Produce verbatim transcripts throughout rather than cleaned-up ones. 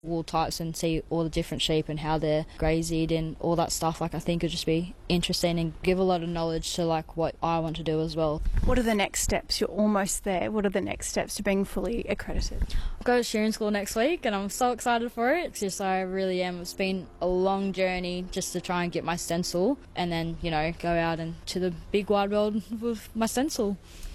wool types and see all the different sheep and how they're grazied and all that stuff. Like, I think it'd just be interesting and give a lot of knowledge to like what I want to do as well. What are the next steps? You're almost there. What are the next steps to being fully accredited? I'll go to shearing school next week and I'm so excited for it. It's just I really am. It's been a long journey just to try and get my stencil and then, you know, go out into the big wide world with my stencil.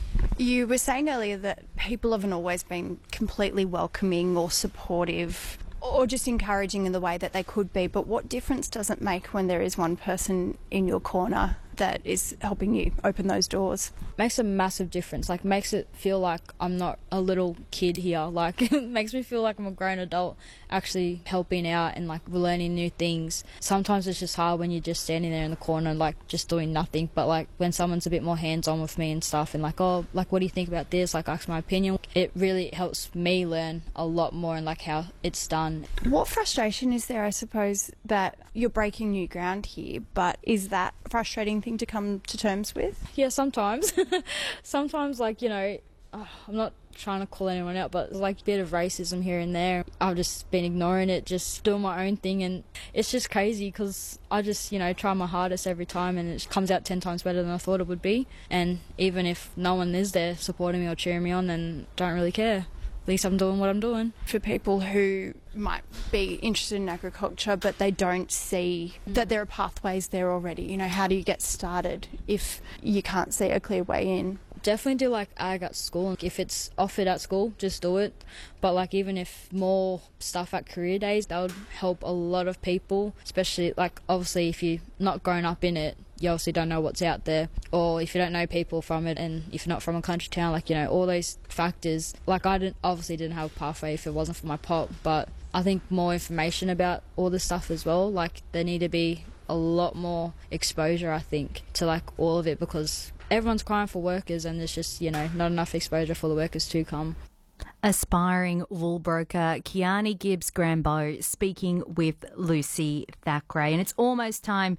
You were saying earlier that people haven't always been completely welcoming or supportive or just encouraging in the way that they could be, but what difference does it make when there is one person in your corner that is helping you open those doors? Makes a massive difference. Like, makes it feel like I'm not a little kid here. Like, it makes me feel like I'm a grown adult actually helping out and like learning new things. Sometimes it's just hard when you're just standing there in the corner like just doing nothing, but like when someone's a bit more hands-on with me and stuff and like, oh, like what do you think about this, like ask my opinion, it really helps me learn a lot more and like how it's done. What frustration is there, I suppose, that you're breaking new ground here, but is that frustrating thing to come to terms with? Yeah, sometimes. Sometimes, like, you know, oh, I'm not trying to call anyone out, but there's like a bit of racism here and there. I've just been ignoring it, just doing my own thing, and it's just crazy because I just, you know, try my hardest every time and it comes out ten times better than I thought it would be. And even if no one is there supporting me or cheering me on, then don't really care. At least I'm doing what I'm doing. For people who might be interested in agriculture but they don't see that there are pathways there already, you know, how do you get started if you can't see a clear way in? Definitely do like ag at school. If it's offered at school, just do it. But like even if more stuff at career days, that would help a lot of people, especially like obviously if you're not grown up in it, you obviously don't know what's out there, or if you don't know people from it, and if you're not from a country town, like, you know, all those factors. Like I didn't obviously didn't have a pathway if it wasn't for my pop, but I think more information about all this stuff as well. Like there need to be a lot more exposure, I think, to like all of it, because everyone's crying for workers and there's just, you know, not enough exposure for the workers to come. Aspiring wool broker Kiani Gibbs-Grambo speaking with Lucy Thackeray. And it's almost time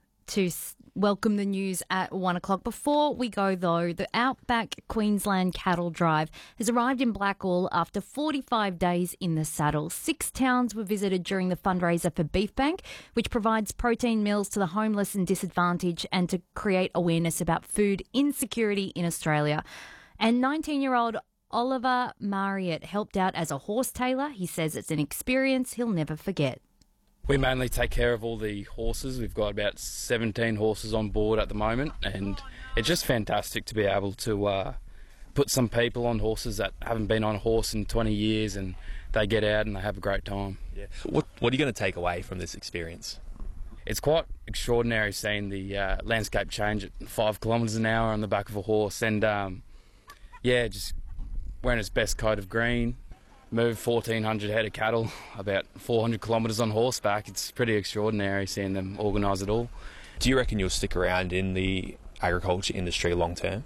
to welcome the news at one o'clock. Before we go, though, the Outback Queensland Cattle Drive has arrived in Blackall after forty-five days in the saddle. Six towns were visited during the fundraiser for Beef Bank, which provides protein meals to the homeless and disadvantaged and to create awareness about food insecurity in Australia. And nineteen-year-old Oliver Marriott helped out as a horse tailor. He says it's an experience he'll never forget. We mainly take care of all the horses. We've got about seventeen horses on board at the moment, and it's just fantastic to be able to uh, put some people on horses that haven't been on a horse in twenty years, and they get out and they have a great time. Yeah. What, what are you going to take away from this experience? It's quite extraordinary seeing the uh, landscape change at five kilometres an hour on the back of a horse, and um, yeah, just wearing its best coat of green, move fourteen hundred head of cattle, about four hundred kilometres on horseback. It's pretty extraordinary seeing them organise it all. Do you reckon you'll stick around in the agriculture industry long term?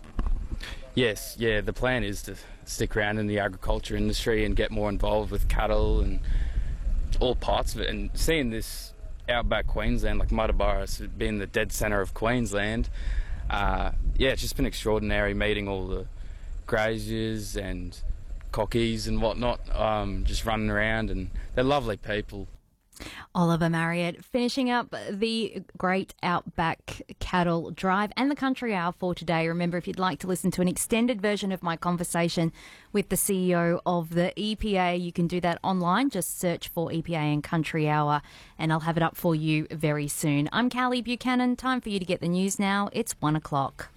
Yes, yeah, the plan is to stick around in the agriculture industry and get more involved with cattle and all parts of it. And seeing this outback Queensland, like Muttaburra being the dead centre of Queensland, uh, yeah, it's just been extraordinary meeting all the graziers and cockies and whatnot, um, just running around, and they're lovely people. Oliver Marriott finishing up the Great Outback Cattle Drive and the Country Hour for today. Remember, if you'd like to listen to an extended version of my conversation with the C E O of the E P A, you can do that online. Just search for E P A and Country Hour and I'll have it up for you very soon. I'm Callie Buchanan. Time for you to get the news now. It's one o'clock.